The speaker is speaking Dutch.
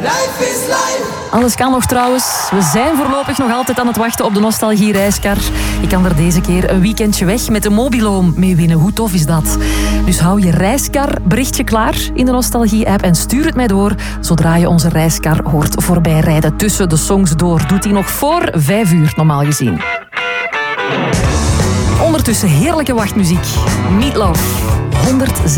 Life is life. Alles kan nog trouwens. We zijn voorlopig nog altijd aan het wachten op de Nostalgie-reiskar. Je kan er deze keer een weekendje weg met de Mobiloom mee winnen. Hoe tof is dat? Dus hou je reiskar-berichtje klaar in de Nostalgie-app en stuur het mij door zodra je onze reiskar hoort voorbij rijden tussen de songs door. Doet hij nog voor 5 uur normaal gezien. Ondertussen heerlijke wachtmuziek. Meatloaf. 106.